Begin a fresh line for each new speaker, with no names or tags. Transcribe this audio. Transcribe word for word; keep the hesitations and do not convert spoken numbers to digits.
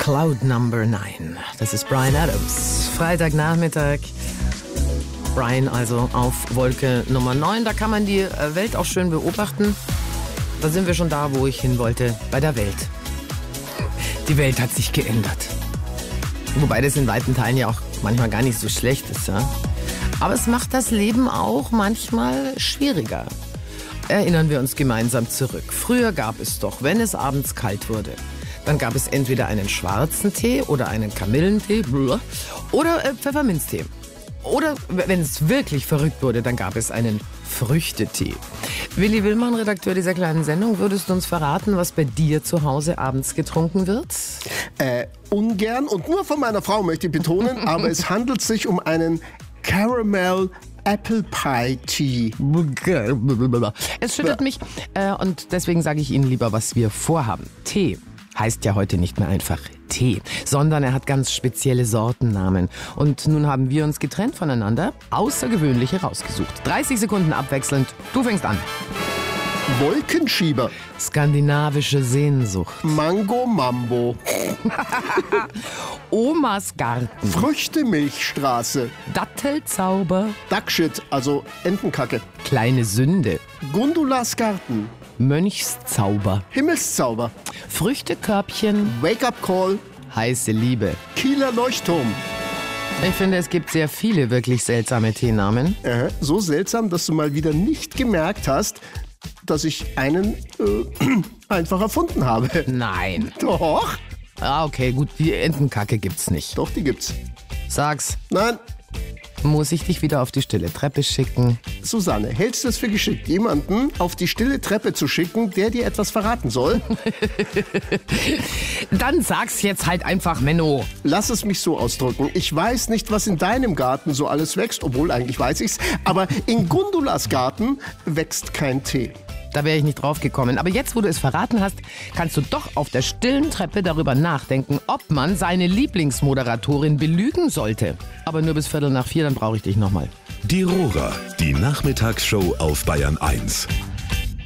Cloud Number Nine. Das ist Bryan Adams. Freitagnachmittag. Bryan also auf Wolke Nummer neun. Da kann man die Welt auch schön beobachten. Da sind wir schon da, wo ich hin wollte, bei der Welt. Die Welt hat sich geändert. Wobei das in weiten Teilen ja auch manchmal gar nicht so schlecht ist, ja. Aber es macht das Leben auch manchmal schwieriger. Erinnern wir uns gemeinsam zurück. Früher gab es doch, wenn es abends kalt wurde, dann gab es entweder einen schwarzen Tee oder einen Kamillentee oder äh, Pfefferminztee. Oder wenn es wirklich verrückt wurde, dann gab es einen Früchtetee. Willi Willmann, Redakteur dieser kleinen Sendung, würdest du uns verraten, was bei dir zu Hause abends getrunken wird?
Äh, ungern und nur von meiner Frau möchte ich betonen, aber es handelt sich um einen Caramel Apple Pie Tea.
Es schüttelt mich äh, und deswegen sage ich Ihnen lieber, was wir vorhaben. Tee heißt ja heute nicht mehr einfach Tee, sondern er hat ganz spezielle Sortennamen. Und nun haben wir uns getrennt voneinander außergewöhnliche rausgesucht. dreißig Sekunden abwechselnd. Du fängst an.
Wolkenschieber.
Skandinavische Sehnsucht.
Mango Mambo.
Omas Garten.
Früchtemilchstraße.
Dattelzauber.
Duckshit, also Entenkacke.
Kleine Sünde.
Gundulas Garten.
Mönchszauber.
Himmelszauber.
Früchtekörbchen.
Wake-up Call.
Heiße Liebe.
Kieler Leuchtturm.
Ich finde, es gibt sehr viele wirklich seltsame Teenamen.
Äh, so seltsam, dass du mal wieder nicht gemerkt hast, dass ich einen äh, einfach erfunden habe.
Nein.
Doch.
Ah, okay, gut, die Entenkacke gibt's nicht.
Doch, die gibt's.
Sag's.
Nein.
Muss ich dich wieder auf die stille Treppe schicken?
Susanne, hältst du es für geschickt, jemanden auf die stille Treppe zu schicken, der dir etwas verraten soll?
Dann sag's jetzt halt einfach, Menno.
Lass es mich so ausdrücken. Ich weiß nicht, was in deinem Garten so alles wächst, obwohl eigentlich weiß ich's. Aber in Gundulas Garten wächst kein Tee.
Da wäre ich nicht drauf gekommen. Aber jetzt, wo du es verraten hast, kannst du doch auf der stillen Treppe darüber nachdenken, ob man seine Lieblingsmoderatorin belügen sollte. Aber nur bis Viertel nach vier, dann brauche ich dich nochmal.
Die Rohrer, die Nachmittagsshow auf Bayern eins.